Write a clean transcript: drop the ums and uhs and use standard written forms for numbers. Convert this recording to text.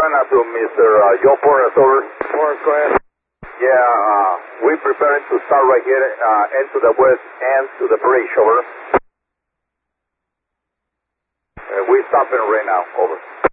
Tijuana to Mr. Joe Porras, over. Porras, go ahead. Yeah, we're preparing to start right here, end to the west and to the bridge, over. We're stopping right now, over.